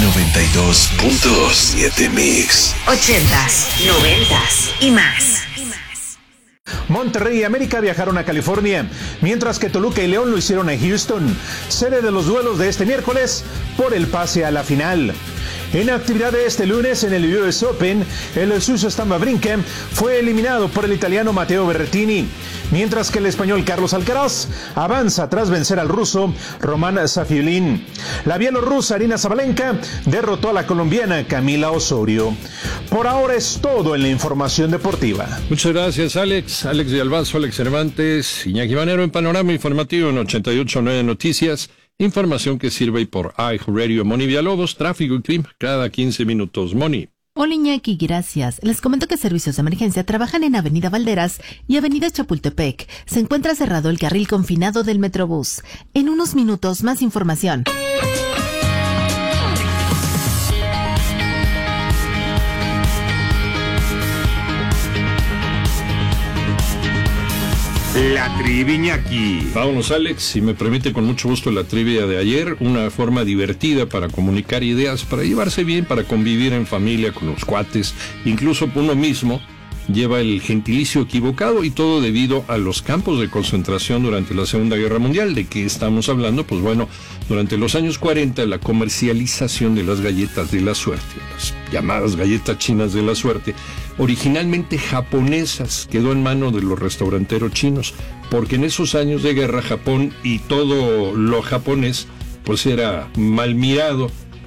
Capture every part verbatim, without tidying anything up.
noventa y dos punto siete Mix. Ochentas, noventas y más. Monterrey y América viajaron a California, mientras que Toluca y León lo hicieron en Houston, sede de los duelos de este miércoles por el pase a la final. En actividad de este lunes en el U S Open, el suizo Stan Wawrinka fue eliminado por el italiano Matteo Berrettini, mientras que el español Carlos Alcaraz avanza tras vencer al ruso Roman Safiullin. La bielorrusa Aryna Sabalenka derrotó a la colombiana Camila Osorio. Por ahora es todo en la información deportiva. Muchas gracias, Alex. Alex de Albazo, Alex Cervantes, Iñaki Manero en Panorama Informativo en ochenta y ocho punto nueve Noticias. Información que sirve por iHeartRadio. Moni Villalobos, tráfico y clima cada quince minutos. Moni. Hola Iñaki, gracias. Les comento que servicios de emergencia trabajan en Avenida Valderas y Avenida Chapultepec. Se encuentra cerrado el carril confinado del Metrobús. En unos minutos, más información. La trivia, Iñaki. Vámonos, Alex, si me permite, con mucho gusto la trivia de ayer, una forma divertida para comunicar ideas, para llevarse bien, para convivir en familia con los cuates, incluso uno mismo lleva el gentilicio equivocado, y todo debido a los campos de concentración durante la Segunda Guerra Mundial. ¿De qué estamos hablando? Pues bueno, durante los años cuarenta, la comercialización de las galletas de la suerte, las llamadas galletas chinas de la suerte, originalmente japonesas, quedó en mano de los restauranteros chinos, porque en esos años de guerra Japón y todo lo japonés pues era mal mirado,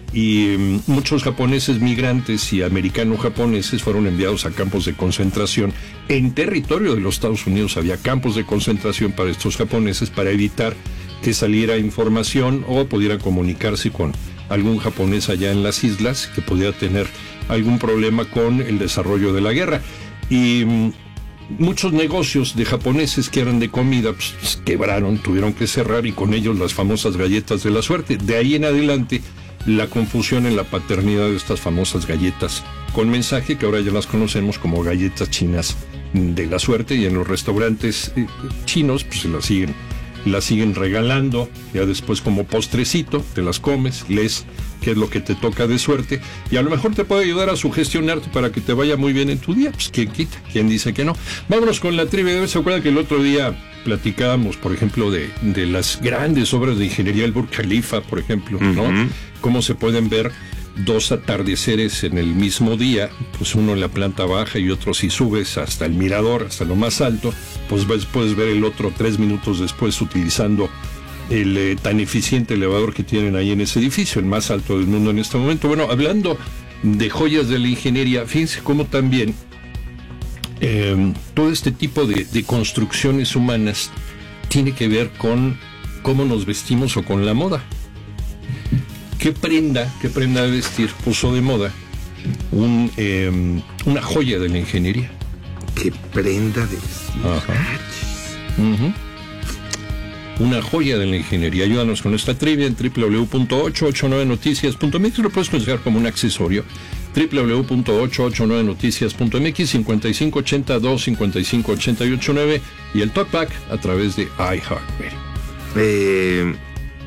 y um, muchos japoneses migrantes y americanos japoneses fueron enviados a campos de concentración. En territorio de los Estados Unidos había campos de concentración para estos japoneses, para evitar que saliera información o pudiera comunicarse con algún japonés allá en las islas que pudiera tener algún problema con el desarrollo de la guerra. Y um, muchos negocios de japoneses que eran de comida pues, quebraron, tuvieron que cerrar, y con ellos las famosas galletas de la suerte. De ahí en adelante la confusión en la paternidad de estas famosas galletas con mensaje, que ahora ya las conocemos como galletas chinas de la suerte, y en los restaurantes eh, chinos pues se las siguen las siguen regalando, ya después como postrecito, te las comes, lees qué es lo que te toca de suerte, y a lo mejor te puede ayudar a sugestionarte para que te vaya muy bien en tu día. Pues quién quita, quién dice que no. Vámonos con la trivia. ¿Se acuerdan que el otro día platicábamos, por ejemplo, de, de las grandes obras de ingeniería del Burj Khalifa, por ejemplo, ¿no? Uh-huh. Cómo se pueden ver dos atardeceres en el mismo día, pues uno en la planta baja y otro si subes hasta el mirador, hasta lo más alto, pues ves, puedes ver el otro tres minutos después utilizando el eh, tan eficiente elevador que tienen ahí en ese edificio, el más alto del mundo en este momento. Bueno, hablando de joyas de la ingeniería, fíjense cómo también eh, todo este tipo de, de construcciones humanas tiene que ver con cómo nos vestimos o con la moda. ¿Qué prenda, qué prenda de vestir puso de moda un, eh, una joya de la ingeniería? ¿Qué prenda de vestir? Ajá. Uh-huh. Una joya de la ingeniería. Ayúdanos con esta trivia en doble u doble u doble u punto ocho ocho nueve noticias punto m x. Lo puedes considerar como un accesorio. doble u doble u doble u punto ocho ocho nueve noticias punto m x, cincuenta y cinco ochenta dos cincuenta y cinco ochenta y ocho nueve, y el talkback a través de iHeartRadio. Eh...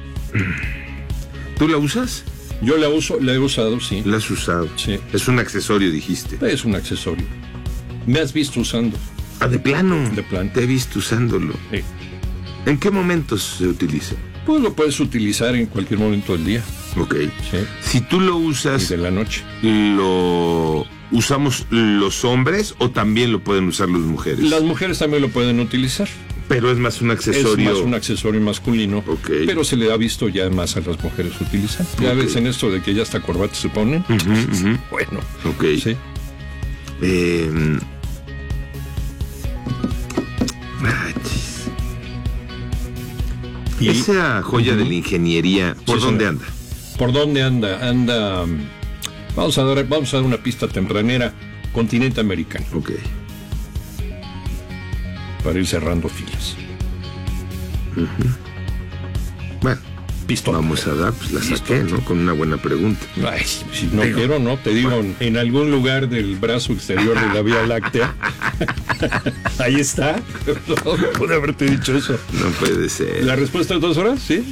¿Tú la usas? Yo la uso, la he usado, sí. ¿La has usado? Sí. Es un accesorio, dijiste. Es un accesorio. Me has visto usando. Ah, de plano. De plano. Te he visto usándolo. Sí. ¿En qué momentos se utiliza? Pues lo puedes utilizar en cualquier momento del día. Ok. Sí. Si tú lo usas... Y de la noche. ¿Lo usamos los hombres o también lo pueden usar las mujeres? Las mujeres también lo pueden utilizar. Pero es más un accesorio. Es más un accesorio masculino. Okay. Pero se le ha visto ya más a las mujeres utilizar. Ya okay. ves en esto de que ya hasta corbata se ponen. Uh-huh, uh-huh. Bueno. Ok. Sí. Eh... Y esa joya uh-huh. de la ingeniería, ¿por sí, dónde será. anda? ¿Por dónde anda? Anda. Vamos a dar, vamos a dar una pista tempranera. Continente americano. Ok. Para ir cerrando filas. Uh-huh. Bueno, Pistón. Vamos a dar, pues la saqué, ¿no? Con una buena pregunta. Ay, si no digo, quiero, no, te digo, bueno. En algún lugar del brazo exterior de la Vía Láctea. Ahí está. No pude haberte dicho eso. No puede ser. ¿La respuesta en dos horas? ¿Sí?